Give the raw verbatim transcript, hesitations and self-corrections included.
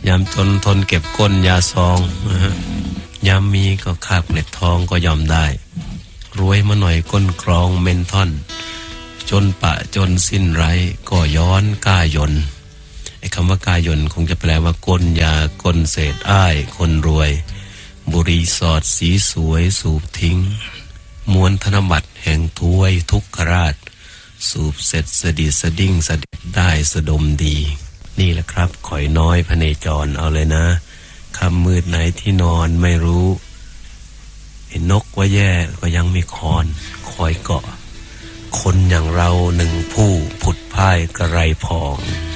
ยามจนทนเก็บก้นยาซองนะฮะยามมีก็คาบเกล็ดทองก็ยอมได้รวยมาหน่อยก้นครองเมนท่อนจนปะจนสิ้นไร้ก็ย้อนกล้ายนไอ้คำว่ากล้ายนคงจะแปลว่าก้นยาก้นเศษอ้ายคนรวยบุหรี่สอดสีสวยสูบทิ้งมวนธนบัตรแห่งถ้วยทุกขราชสูบเสร็จสะดิดสะดิ้งสะดิดได้สะดมดีนี่แหละครับข่อยน้อยพเนจรเอาเลยนะคำมืดไหนที่นอนไม่รู้เห็นนกว่าแย่ก็ยังมีคอนคอยเกาะคนอย่างเราหนึ่งผู้ผุดพ่ายกระไรพอง